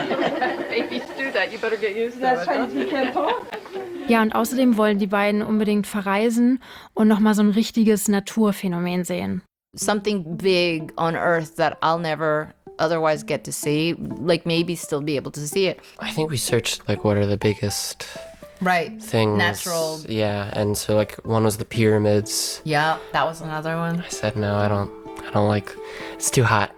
Babies do that. You better get used to it. That's right. He can't talk. Ja, und außerdem wollen die beiden unbedingt verreisen und nochmal so ein richtiges Naturphänomen sehen. Something big on Earth that I'll never otherwise get to see, like maybe still be able to see it. I think we searched like what are the biggest things. Natural. Yeah, and so like one was the pyramids. Yeah, that was another one. I said no, I don't like, it's too hot.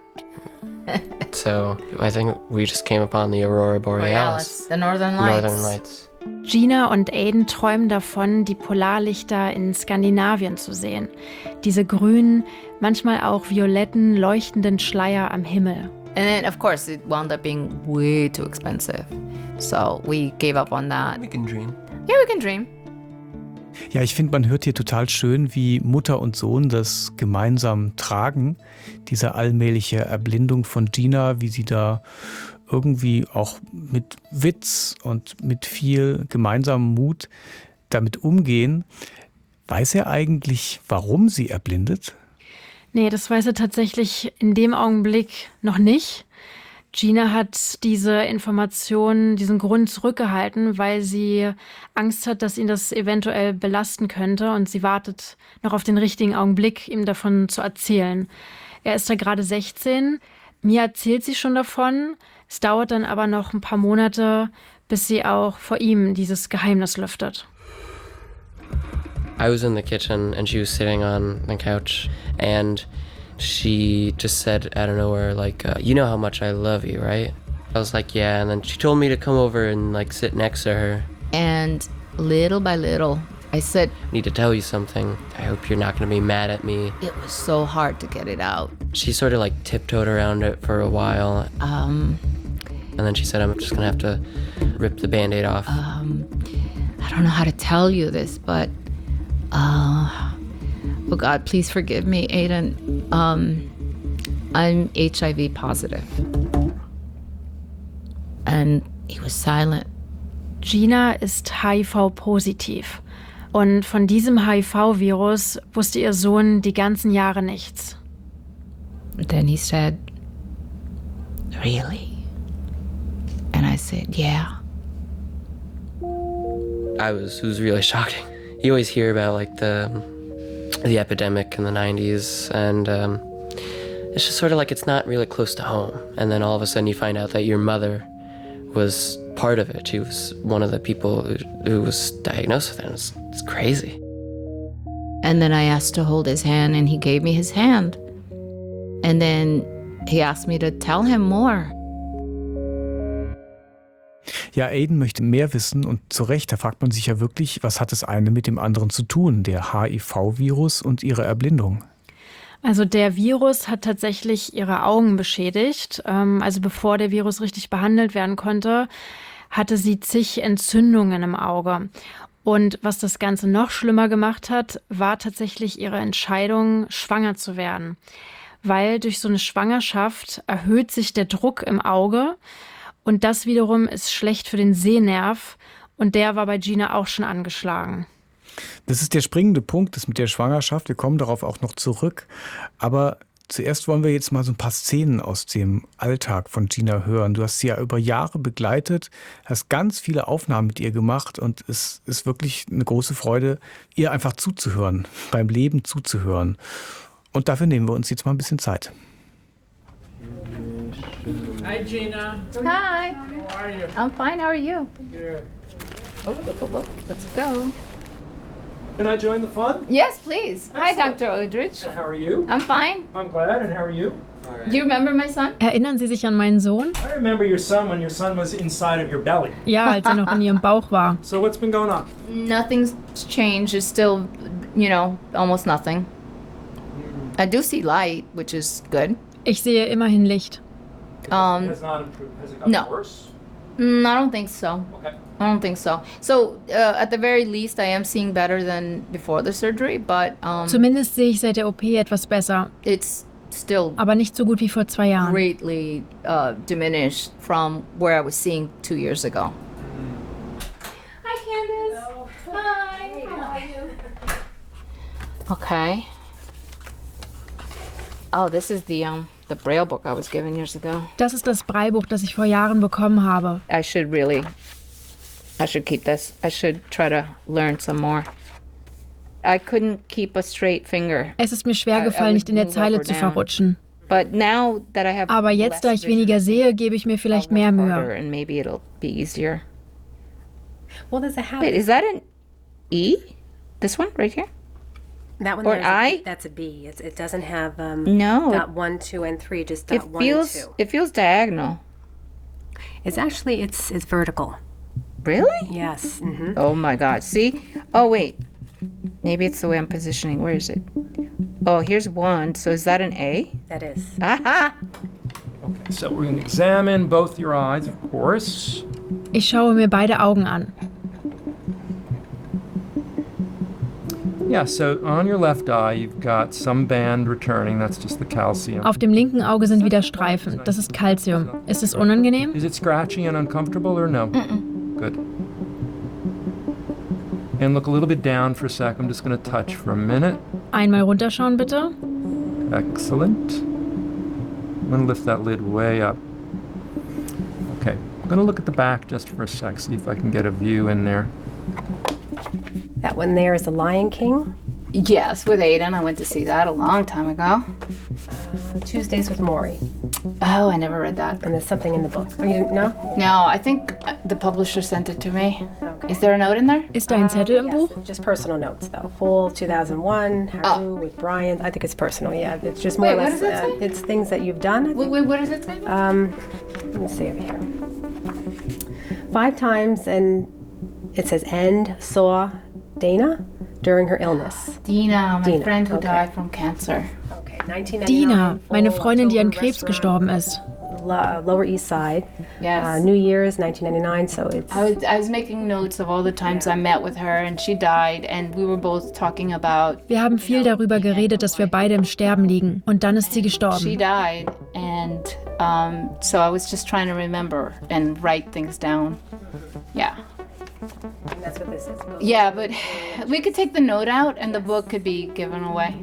So I think we just came upon the Aurora Borealis. The Northern Lights. Gina und Aiden träumen davon, die Polarlichter in Skandinavien zu sehen. Diese grünen, manchmal auch violetten, leuchtenden Schleier am Himmel. And then, of course, it wound up being way too expensive. So we gave up on that. We can dream. Yeah, we can dream. Ja, ich finde, man hört hier total schön, wie Mutter und Sohn das gemeinsam tragen. Diese allmähliche Erblindung von Gina, wie sie da irgendwie auch mit Witz und mit viel gemeinsamem Mut damit umgehen. Weiß er eigentlich, warum sie erblindet? Nee, das weiß er tatsächlich in dem Augenblick noch nicht. Gina hat diese Information, diesen Grund zurückgehalten, weil sie Angst hat, dass ihn das eventuell belasten könnte. Und sie wartet noch auf den richtigen Augenblick, ihm davon zu erzählen. Er ist da gerade 16. Mir erzählt sie schon davon. Es dauert dann aber noch ein paar Monate, bis sie auch vor ihm dieses Geheimnis lüftet. I was in the kitchen and she was sitting on the couch and she just said out of nowhere, like, you know how much I love you, right? I was like, yeah, and then she told me to come over and like sit next to her. And little by little, I said, I need to tell you something. I hope you're not going to be mad at me. It was so hard to get it out. She sort of like tiptoed around it for a while. And then she said, I'm just going to have to rip the Band-Aid off. I don't know how to tell you this, but, oh God, please forgive me, Aiden. I'm HIV positive. And he was silent. Gina ist HIV-positiv. Und von diesem HIV-Virus wusste ihr Sohn die ganzen Jahre nichts. Then he said, really? And I said, yeah. it was really shocking. You always hear about like the epidemic in the 90s, and it's just sort of like it's not really close to home. And then all of a sudden you find out that your mother was part of it. She was one of the people who was diagnosed with it. It's crazy. And then I asked to hold his hand, and he gave me his hand. And then he asked me to tell him more. Ja, Aiden möchte mehr wissen und zu Recht, da fragt man sich ja wirklich, was hat das eine mit dem anderen zu tun, der HIV-Virus und ihre Erblindung? Also der Virus hat tatsächlich ihre Augen beschädigt. Also bevor der Virus richtig behandelt werden konnte, hatte sie zig Entzündungen im Auge. Und was das Ganze noch schlimmer gemacht hat, war tatsächlich ihre Entscheidung, schwanger zu werden. Weil durch so eine Schwangerschaft erhöht sich der Druck im Auge. Und das wiederum ist schlecht für den Sehnerv. Und der war bei Gina auch schon angeschlagen. Das ist der springende Punkt, das mit der Schwangerschaft. Wir kommen darauf auch noch zurück. Aber zuerst wollen wir jetzt mal so ein paar Szenen aus dem Alltag von Gina hören. Du hast sie ja über Jahre begleitet, hast ganz viele Aufnahmen mit ihr gemacht und es ist wirklich eine große Freude, ihr einfach zuzuhören, beim Leben zuzuhören. Und dafür nehmen wir uns jetzt mal ein bisschen Zeit. Hi, Gina. Hi. How are you? I'm fine. How are you? Good. Oh, let's go. Can I join the fun? Yes, please. Hi, Dr. Aldrich. How are you? I'm fine. I'm glad. And how are you? Do you remember my son? Erinnern Sie sich an meinen Sohn? I remember your son when your son was inside of your belly. Ja, als er noch in Ihrem Bauch war. So what's been going on? Nothing's changed. It's still, almost nothing. I do see light, which is good. Ich sehe immerhin Licht. Has not improved. Has it gotten worse? I don't think so. Okay. I don't think so. So, at the very least, I am seeing better than before the surgery, but Zumindest sehe ich seit der OP etwas besser. It's still aber nicht so gut wie vor 2 Jahren. Greatly diminished from where I was seeing 2 years ago. Hi, Candace. Hi. How are you? Okay. Oh, this is the Braille book I was given years ago. Das ist das Braillebuch, das ich vor Jahren bekommen habe. I should keep this. I should try to learn some more. I couldn't keep a straight finger. Es ist mir schwer gefallen, nicht in der Zeile zu verrutschen. But now that I have Aber jetzt, da ich weniger sehe, gebe ich mir vielleicht mehr Mühe. And maybe it'll be easier. Well, there's a habit. Wait, is that an E? This one right here? That one or an I? That's a B. It doesn't have no. dot 1, 2, and 3. Just dot 1 and 2. It feels diagonal. It's actually it's vertical. Really? Yes. Mm-hmm. Oh my God! See? Oh wait. Maybe it's the way I'm positioning. Where is it? Oh, here's 1. So is that an A? That is. Aha! Okay, so we're going to examine both your eyes, of course. Ich schaue mir beide Augen an. Yeah, so on your left eye, you've got some band returning. That's just the calcium. Auf dem linken Auge sind wieder Streifen. Das ist Calcium. Ist es unangenehm? Is it scratchy and uncomfortable or no? Good. And look a little bit down for a sec. I'm just going to touch for a minute. Einmal runterschauen, bitte. Excellent. I'm going to lift that lid way up. Okay, I'm going to look at the back just for a sec, see if I can get a view in there. That one there is The Lion King. Yes, with Aiden. I went to see that a long time ago. Tuesdays with Maury. Oh, I never read that. And there's something in the book. Oh, you didn't know? No, I think the publisher sent it to me. Okay. Is there a note in there? Ist da ein Zettel im Buch? Just personal notes, though. Full 2001, Haru with Brian. I think it's personal, yeah. It's just more or less, what does it say? It's things that you've done. Wait, what does it say? Let me see over here. 5 times, and it says saw Dana during her illness. Dina, my friend who died from cancer. Okay, 1999. Dina, meine Freundin, die an Krebs gestorben ist. Lower East Side. Yes. New Year's, 1999. So it's. I was making notes of all the times I met with her, and she died, and we were both talking about. Wir haben viel darüber geredet, dass wir beide im Sterben liegen. Und dann ist sie She gestorben. died, and so I was just trying to remember and write things down. Yeah. And that's what this is. Yeah, but we could take the note out, and the book could be given away.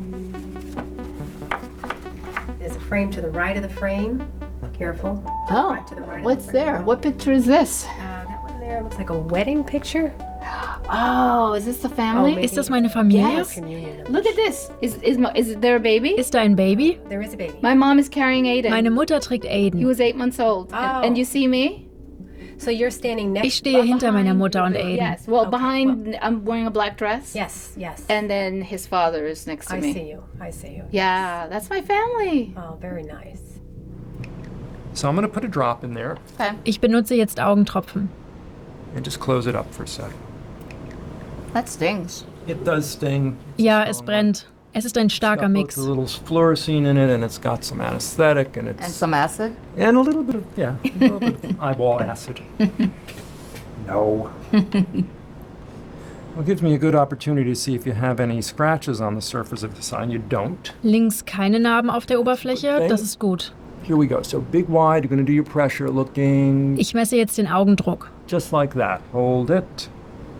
There's a frame to the right of the frame. Careful. Oh, Right to the right what's of the frame. there? What picture is this? That one there there looks like a wedding picture. Oh, is this the family? Ist das meine Familie? Yes. Look at this. Is there a baby? Ist da ein Baby? There is a baby. My mom is carrying Aiden. Meine Mutter trägt He Aiden. was 8 months old. And you see me? So you're standing next. Ich stehe hinter meiner Mutter und Aiden. Yes. Well, behind, I'm wearing a black dress. Yes, yes. And then his father is next to I me. see you. Yeah, that's my family. Oh, very nice. So I'm going to put a drop in there Okay. Ich benutze jetzt Augentropfen. and just close it up for a second. That stings. It does sting. Ja, es brennt. Es ist ein starker It's got Mix. a little fluorescein in it, and it's got some anesthetic, and And it's some acid? and a little bit of a little bit of eyeball acid. No. Well, it gives me a good opportunity to see if you have any scratches on the surface of the sign. You don't. Links keine Narben auf der Oberfläche, das ist gut. Here we go. So big wide. You're going to do your pressure looking Ich messe jetzt den Augendruck. just like that. Hold it.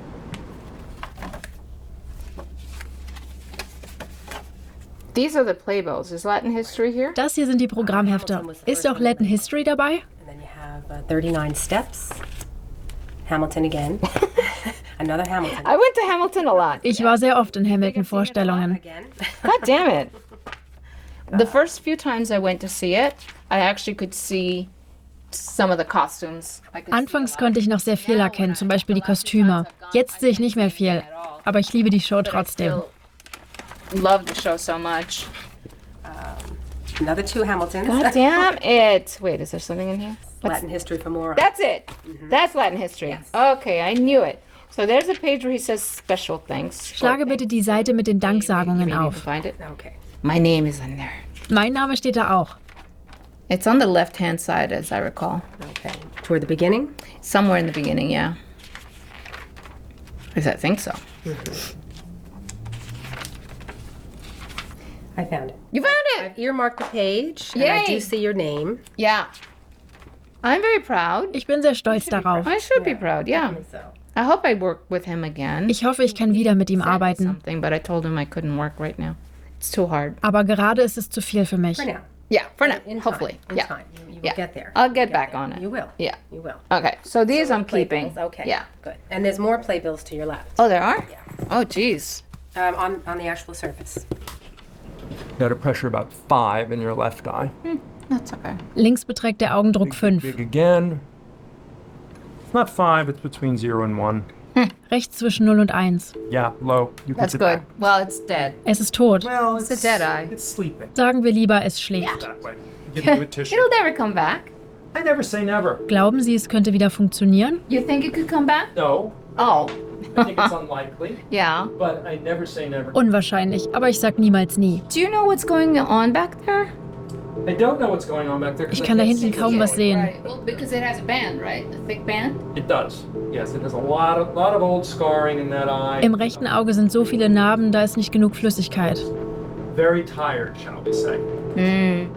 These are the playbills. Is Latin history here? Das hier sind die Programmhefte. Ist auch Latin History dabei? And then you have 39 steps. Hamilton again. Another Hamilton. I went to Hamilton a lot. Ich war sehr oft in Hamilton-Vorstellungen. God damn it. The first few times I went to see it, I actually could see some of the costumes. Anfangs konnte ich noch sehr viel erkennen, zum Beispiel die Kostüme. Jetzt sehe ich nicht mehr viel, aber ich liebe die Show trotzdem. Love the show so much. Another 2 Hamiltons. God damn it. Wait, is there something in here? Latin history for more. That's it. That's Latin history. Okay, I knew it. So there's a page where he says special thanks. Schlage bitte die Seite mit den Danksagungen auf. Find it? Okay. My name is in there. Mein Name steht da auch. It's on the left-hand side, as I recall. Okay. Toward the beginning? Somewhere in the beginning, yeah. Yes, I think so. I found it. You found it! I've earmarked the page, and I Yay. do see your name. Yeah. I'm very proud. Ich bin sehr stolz darauf. I should be proud, yeah. I hope I work with him again. Ich hoffe, ich kann wieder mit ihm arbeiten. Something, but I told him I couldn't work right now. It's too hard. Aber gerade ist es zu viel für mich. For now. Yeah, for now. In Hopefully. time. In Yeah. time. You will Yeah. get there. I'll get back on it. You will. Yeah. You will. Okay, so these I'm Playbills, keeping. Okay. Yeah. Good. And there's more playbills to your left. Oh, there are? Oh, geez. On the actual surface. Got a pressure about 5 in your left eye. That's okay. Links beträgt der Augendruck 5. Big again. It's not 5. It's between 0 and 1. Rechts zwischen 0 und 1. Yeah, low. You can That's sit good. back. Well, it's dead. Es ist tot. Well, It's a dead eye. It's sleeping. Sagen wir lieber, es schläft. That way. Give you a tissue. It'll never come back. I never say never. Glauben Sie, es könnte wieder funktionieren? You think it could come back? No. Oh. I think it's unlikely. Yeah. But I never say never. Unwahrscheinlich, aber ich sag niemals nie. Do you know what's going on back there? I don't know what's going on back there. 'Cause Ich I kann da can't hinten see kaum the was door. sehen. Right. Well, because it has a band, right? A thick band? It does. Yes, it has a lot of old scarring in that eye. Im rechten Auge sind so viele Narben, da ist nicht genug Flüssigkeit. Very tired, shall we say. Mm.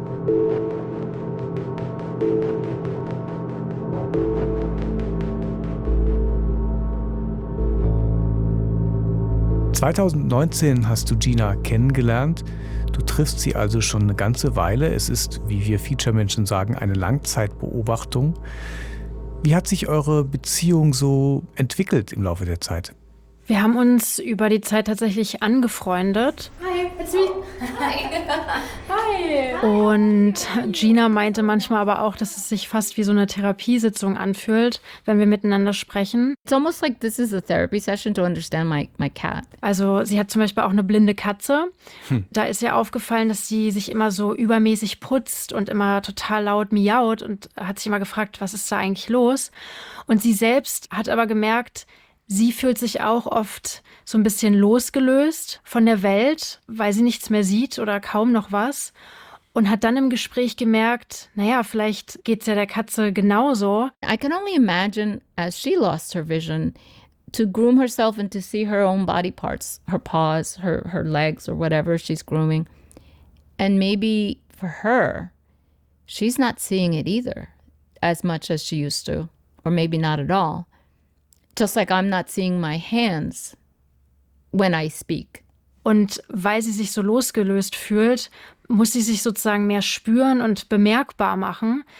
2019 hast du Gina kennengelernt. Du triffst sie also schon eine ganze Weile. Es ist, wie wir Feature-Menschen sagen, eine Langzeitbeobachtung. Wie hat sich eure Beziehung so entwickelt im Laufe der Zeit? Wir haben uns über die Zeit tatsächlich angefreundet. Hi, it's me. Hi. Hi. Und Gina meinte manchmal aber auch, dass es sich fast wie so eine Therapiesitzung anfühlt, wenn wir miteinander sprechen. It's almost like this is a therapy session to understand my cat. Also sie hat zum Beispiel auch eine blinde Katze. Da ist ihr aufgefallen, dass sie sich immer so übermäßig putzt und immer total laut miaut und hat sich immer gefragt, was ist da eigentlich los? Und sie selbst hat aber gemerkt, sie fühlt sich auch oft so ein bisschen losgelöst von der Welt, weil sie nichts mehr sieht oder kaum noch was. Und hat dann im Gespräch gemerkt, naja, vielleicht geht's ja der Katze genauso. I can only imagine as she lost her vision to groom herself and to see her own body parts, her paws, her legs or whatever she's grooming. And maybe for her, she's not seeing it either as much as she used to, or maybe not at all. Just like I'm not seeing my hands when I speak. Und weil sie sich so losgelöst fühlt, muss sie sich sozusagen mehr spüren und bemerkbar machen.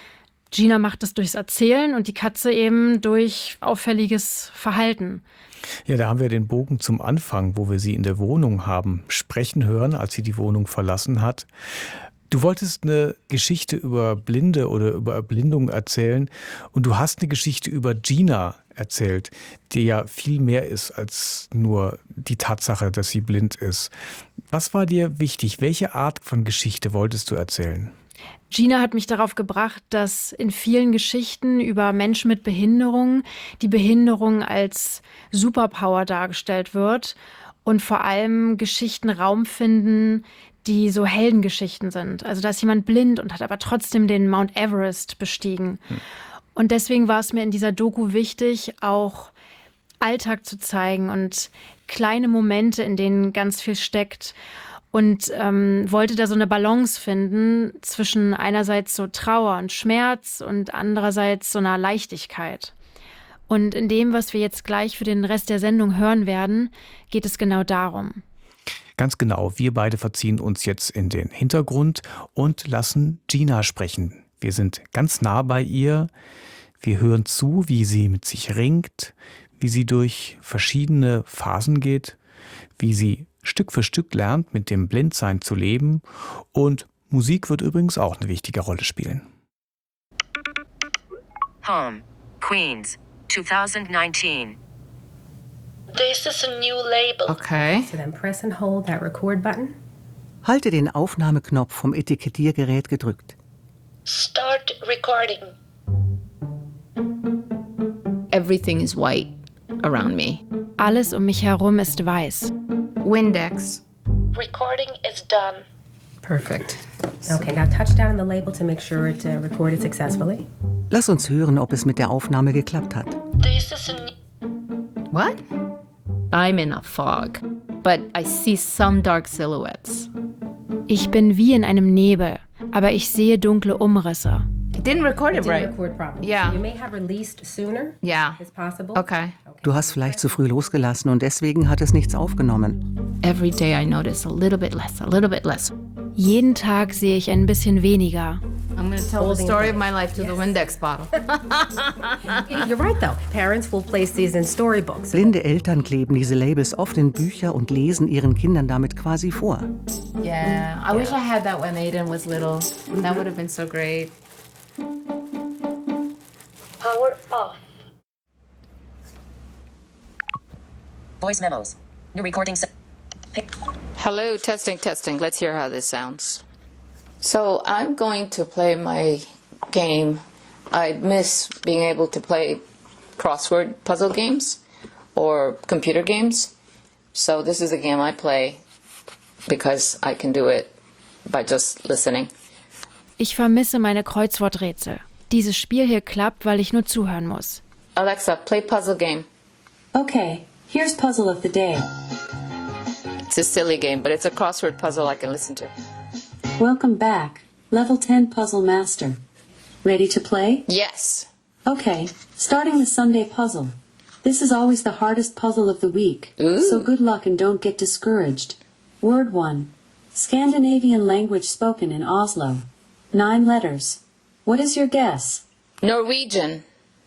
Gina macht es durchs Erzählen und die Katze eben durch auffälliges Verhalten. Ja, da haben wir den Bogen zum Anfang, wo wir sie in der Wohnung haben sprechen hören, als sie die Wohnung verlassen hat. Du wolltest eine Geschichte über Blinde oder über Erblindung erzählen und du hast eine Geschichte über Gina erzählt, die ja viel mehr ist als nur die Tatsache, dass sie blind ist. Was war dir wichtig? Welche Art von Geschichte wolltest du erzählen? Gina hat mich darauf gebracht, dass in vielen Geschichten über Menschen mit Behinderung die Behinderung als Superpower dargestellt wird und vor allem Geschichten Raum finden, die so Heldengeschichten sind. Also da ist jemand blind und hat aber trotzdem den Mount Everest bestiegen. Und deswegen war es mir in dieser Doku wichtig, auch Alltag zu zeigen und kleine Momente, in denen ganz viel steckt. Und wollte da so eine Balance finden zwischen einerseits so Trauer und Schmerz und andererseits so einer Leichtigkeit. Und in dem, was wir jetzt gleich für den Rest der Sendung hören werden, geht es genau darum. Ganz genau, wir beide verziehen uns jetzt in den Hintergrund und lassen Gina sprechen. Wir sind ganz nah bei ihr. Wir hören zu, wie sie mit sich ringt, wie sie durch verschiedene Phasen geht, wie sie Stück für Stück lernt, mit dem Blindsein zu leben. Und Musik wird übrigens auch eine wichtige Rolle spielen. Home, Queens, 2019. This is a new label. Okay. So then press and hold that record button. Halte den Aufnahmeknopf vom Etikettiergerät gedrückt. Start recording. Everything is white around me. Alles um mich herum ist weiß. Windex. Recording is done. Perfect. Okay, now touch down on the label to make sure it recorded successfully. Lass uns hören, ob es mit der Aufnahme geklappt hat. This is a What? I'm in a fog, but I see some dark silhouettes. Ich bin wie in einem Nebel, aber ich sehe dunkle Umrisse. It didn't record it right. Record properly. Yeah. So you may have released sooner. Yeah. It's possible. Okay. Du hast vielleicht zu früh losgelassen und deswegen hat es nichts aufgenommen. Every day I notice a little bit less, a little bit less. Jeden Tag sehe ich ein bisschen weniger. I'm going to tell the story of my life to the Windex bottle. You're right though. Parents will place these in storybooks. Blinde Eltern kleben diese Labels oft in Bücher und lesen ihren Kindern damit quasi vor. Yeah, I wish I had that when Aiden was little. That would have been so great. power off. Voice memos. New recording. Hello, testing, testing. Let's hear how this sounds. So I'm going to play my game. I miss being able to play crossword puzzle games or computer games. So this is a game I play because I can do it by just listening. Ich vermisse meine Kreuzworträtsel. Dieses Spiel hier klappt, weil ich nur zuhören muss. Alexa, play puzzle game. Okay, here's puzzle of the day. It's a silly game, but it's a crossword puzzle I can listen to. Welcome back. Level 10 Puzzle Master. Ready to play? Yes. Okay, starting the Sunday puzzle. This is always the hardest puzzle of the week, so good luck and don't get discouraged. Word 1. Scandinavian language spoken in Oslo. 9 letters. What is your guess? Norwegian.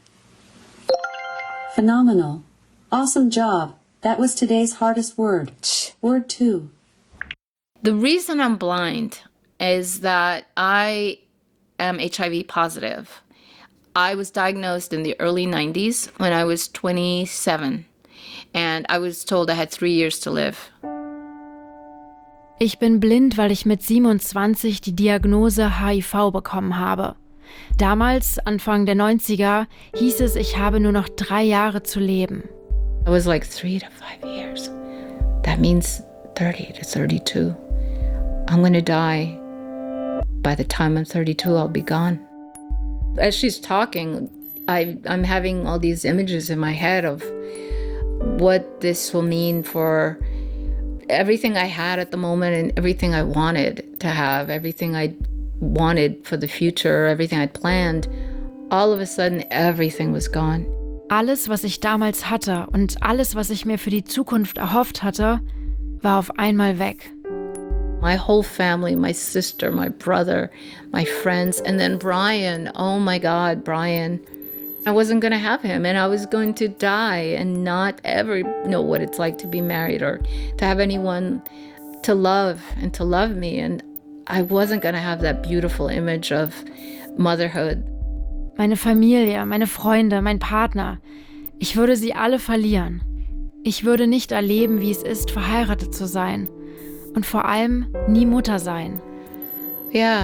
Phenomenal. Awesome job. That was today's hardest word. Word 2. The reason I'm blind is that I am HIV positive. I was diagnosed in the early 90s when I was 27, and I was told I had 3 years to live. Ich bin blind, weil ich mit 27 die Diagnose HIV bekommen habe. Damals, Anfang der 90er, hieß es, ich habe nur noch 3 Jahre zu leben. I was like 3 to 5 years. That means 30 to 32. I'm gonna die. By the time I'm 32, I'll be gone. As she's talking, I'm having all these images in my head of what this will mean for everything I had at the moment and everything I wanted to have, everything I wanted for the future, everything I'd planned. All of a sudden, everything was gone. Alles, was ich damals hatte und alles, was ich mir für die Zukunft erhofft hatte, war auf einmal weg. My whole family, my sister, my brother, my friends, and then Brian. Oh my God, Brian. I wasn't going to have him, and I was going to die and not ever know what it's like to be married or to have anyone to love and to love me. And I wasn't going to have that beautiful image of motherhood. Meine Familie, meine Freunde, mein Partner. Ich würde sie alle verlieren. Ich würde nicht erleben, wie es ist, verheiratet zu sein. Und vor allem nie Mutter sein. Ja.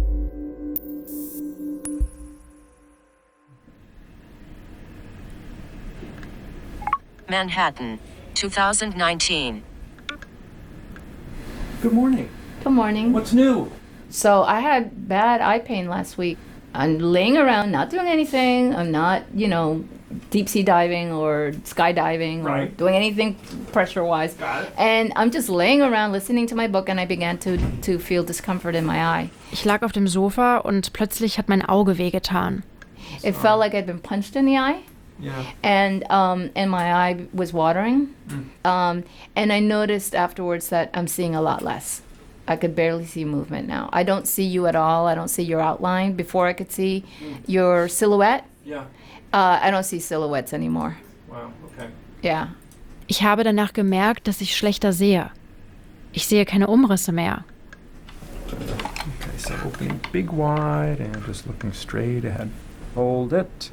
Manhattan, 2019. Good morning. Good morning. What's new? So I had bad eye pain last week. I'm laying around, not doing anything. I'm not, deep sea diving or skydiving or doing anything pressure-wise. And I'm just laying around listening to my book and I began to feel discomfort in my eye. Ich lag auf dem Sofa und plötzlich hat mein Auge wehgetan. It felt like I'd been punched in the eye. Yeah. And my eye was watering. And I noticed afterwards that I'm seeing a lot less. I could barely see movement now. I don't see you at all. I don't see your outline. Before I could see your silhouette. Yeah. I don't see silhouettes anymore. Wow, okay. Yeah. Ich habe danach gemerkt, dass ich schlechter sehe. Ich sehe keine Umrisse mehr. Okay, so opening big wide and just looking straight ahead. Hold it.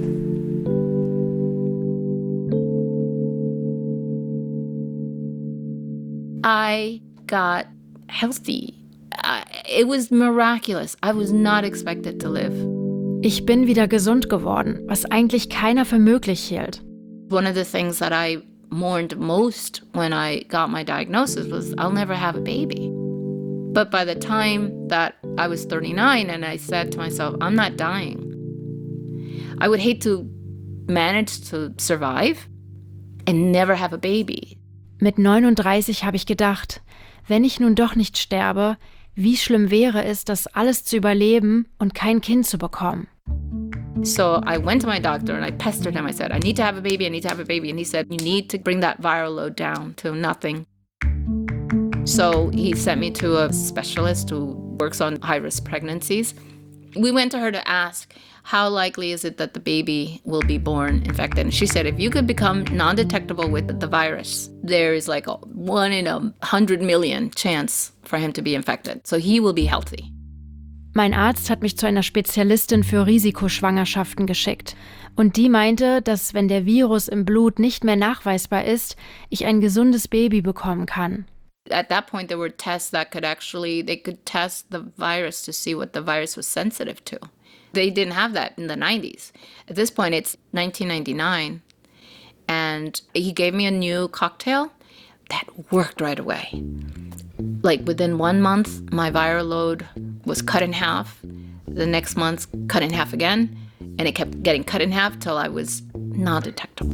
I got healthy. It was miraculous. I was not expected to live. Ich bin wieder gesund geworden, was eigentlich keiner für möglich hielt. One of the things that I mourned most when I got my diagnosis was I'll never have a baby. But by the time that I was 39 and I said to myself, I'm not dying. I would hate to manage to survive and never have a baby. Mit 39 habe ich gedacht, wenn ich nun doch nicht sterbe, wie schlimm wäre es, das alles zu überleben und kein Kind zu bekommen. So I went to my doctor and I pestered him. I said, I need to have a baby, I need to have a baby. And he said, you need to bring that viral load down to nothing. So he sent me to a specialist who works on high-risk pregnancies. We went to her to ask, how likely is it that the baby will be born infected? And she said, if you could become non-detectable with the virus, there is like a 1 in 100 million chance for him to be infected. So he will be healthy. Mein Arzt hat mich zu einer Spezialistin für Risikoschwangerschaften geschickt. Und die meinte, dass wenn der Virus im Blut nicht mehr nachweisbar ist, ich ein gesundes Baby bekommen kann. At that point, there were tests that they could test the virus to see what the virus was sensitive to. They didn't have that in the 90s. At this point, it's 1999. And he gave me a new cocktail that worked right away. Like within 1 month, my viral load was cut in half. The next month, cut in half again. And it kept getting cut in half till I was not detectable.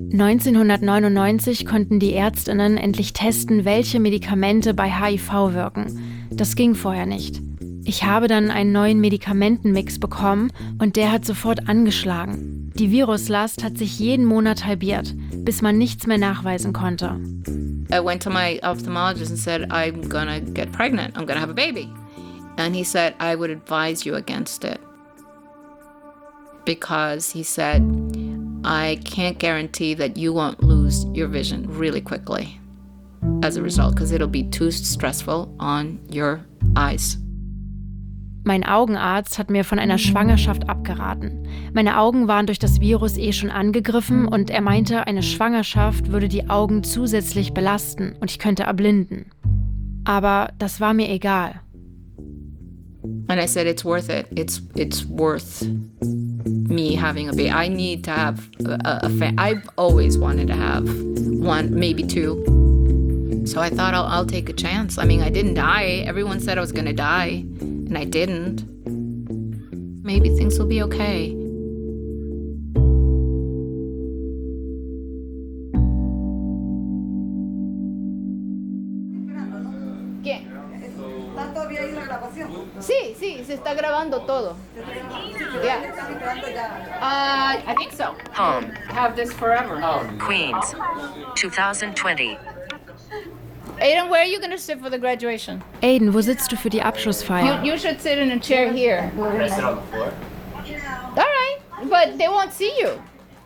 1999 konnten die Ärztinnen endlich testen, welche Medikamente bei HIV wirken. Das ging vorher nicht. Ich habe dann einen neuen Medikamentenmix bekommen und der hat sofort angeschlagen. Die Viruslast hat sich jeden Monat halbiert, bis man nichts mehr nachweisen konnte. I went to my ophthalmologist and said, I'm gonna get pregnant, I'm gonna have a baby. And he said, I would advise you against it. Because he said, I can't guarantee that you won't lose your vision really quickly as a result, because it'll be too stressful on your eyes. Mein Augenarzt hat mir von einer Schwangerschaft abgeraten. Meine Augen waren durch das Virus schon angegriffen und er meinte, eine Schwangerschaft würde die Augen zusätzlich belasten und ich könnte erblinden. Aber das war mir egal. And I said, it's worth it. It's worth me having a baby. I need to have a family. I've always wanted to have one, maybe two. So I thought I'll take a chance. I mean, I didn't die. Everyone said I was going to die, and I didn't. Maybe things will be okay. Sí, se está grabando todo. Yeah. I think so. Home. Have this forever. Queens, 2020. Aiden, where are you going to sit for the graduation? Aiden, wo sitzt du für die Abschlussfeier? You should sit in a chair here. Can I sit on the floor? All right, but they won't see you.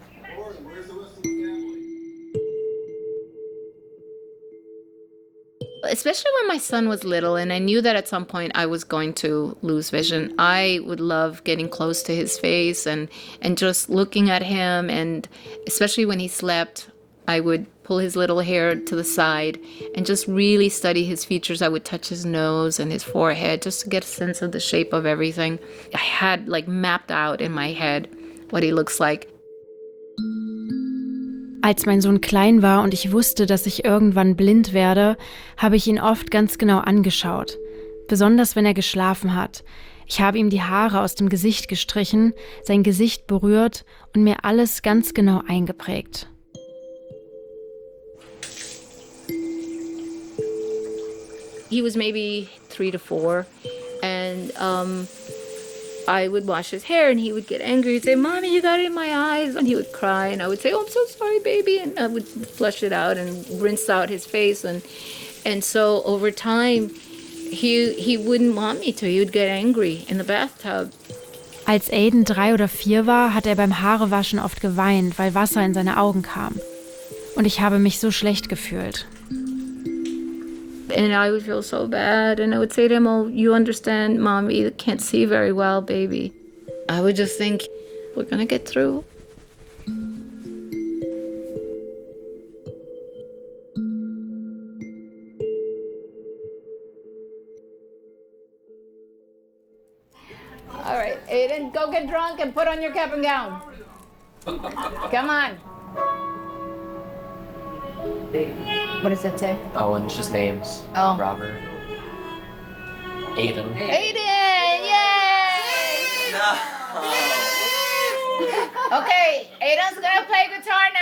Especially when my son was little and I knew that at some point I was going to lose vision, I would love getting close to his face and just looking at him, and especially when he slept, I would pull his little hair to the side and just really study his features. I would touch his nose and his forehead just to get a sense of the shape of everything. I had like mapped out in my head what he looks like. Als mein Sohn klein war und ich wusste, dass ich irgendwann blind werde, habe ich ihn oft ganz genau angeschaut. Besonders wenn er geschlafen hat. Ich habe ihm die Haare aus dem Gesicht gestrichen, sein Gesicht berührt und mir alles ganz genau eingeprägt. He was maybe 3 to 4, and I would wash his hair and he would get angry. He'd say, "Mommy, you got it in my eyes." And he would cry and I would say, "Oh, I'm so sorry, baby." And I would flush it out and rinse out his face. And so over time, he wouldn't want me to. He would get angry in the bathtub. Als Aiden 3 oder 4 war, hat er beim Haarewaschen oft geweint, weil Wasser in seine Augen kam. Und ich habe mich so schlecht gefühlt. And I would feel so bad, and I would say to him, "Oh, you understand, Mommy can't see very well, baby." I would just think, we're gonna get through. All right, Aiden, go get drunk and put on your cap and gown. Come on. What does that say? Oh, and it's just names. Oh. Robert. Aiden. Aiden! Yay! No. Okay, Aiden's gonna play guitar